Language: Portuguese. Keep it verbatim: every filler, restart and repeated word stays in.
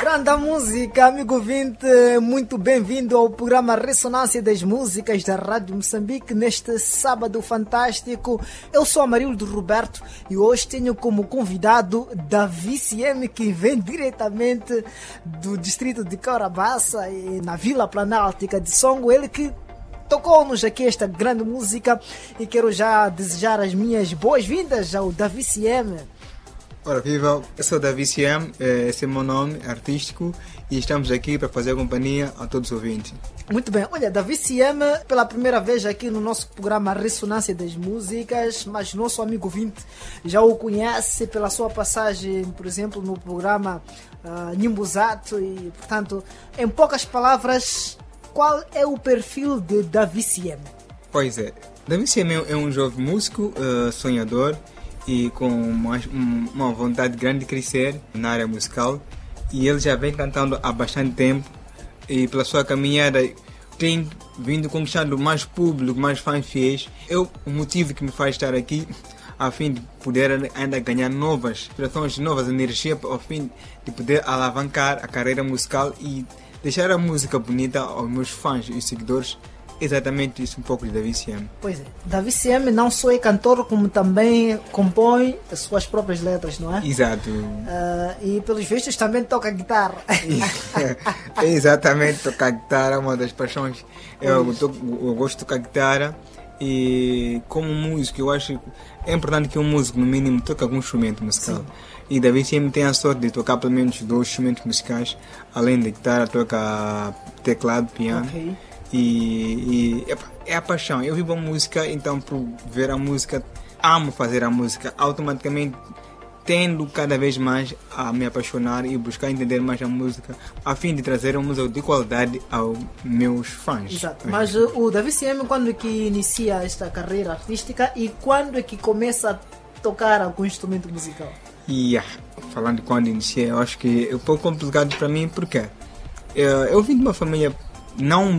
Grande música, amigo ouvinte, muito bem-vindo ao programa Ressonância das Músicas da Rádio Moçambique neste sábado fantástico. Eu sou Amarildo Roberto e hoje tenho como convidado Davi C M, que vem diretamente do distrito de Caurabaça e na Vila Planáltica de Songo. Ele que tocou-nos aqui esta grande música e quero já desejar as minhas boas-vindas ao Davi C M. Ora, viva, eu sou Davi C M, esse é o meu nome artístico e estamos aqui para fazer companhia a todos os ouvintes. Muito bem, olha, Davi C M, pela primeira vez aqui no nosso programa Ressonância das Músicas, mas nosso amigo ouvinte já o conhece pela sua passagem, por exemplo, no programa uh, Nimbuzato e, portanto, em poucas palavras, qual é o perfil de Davi C M? Pois é, Davi C M é um jovem músico, uh, sonhador, e com uma, uma vontade grande de crescer na área musical, e ele já vem cantando há bastante tempo e pela sua caminhada tem vindo conquistando mais público, mais fãs fiéis. É o motivo que me faz estar aqui, a fim de poder ainda ganhar novas inspirações, novas energias, a fim de poder alavancar a carreira musical e deixar a música bonita aos meus fãs e seguidores. Exatamente isso, um pouco de Davi C M. Pois é, Davi C M não só é cantor, como também compõe as suas próprias letras, não é? Exato. Uh, e pelos vistos também toca guitarra. É, exatamente, tocar guitarra é uma das paixões. Eu, eu, eu gosto de tocar guitarra e como músico eu acho que é importante que um músico no mínimo toque algum instrumento musical. Sim. E Davi C M tem a sorte de tocar pelo menos dois instrumentos musicais, além da guitarra toca teclado, piano. Okay. E, e é a paixão. Eu vivo a música, então por ver a música, amo fazer a música. Automaticamente tendo cada vez mais a me apaixonar e buscar entender mais a música, a fim de trazer uma música de qualidade aos meus fãs. Exato. Mas uh, o Davi C M, quando é que inicia esta carreira artística e quando é que começa a tocar algum instrumento musical? Yeah. Falando de quando iniciei, eu acho que é um pouco complicado para mim, porque eu, eu vim de uma família não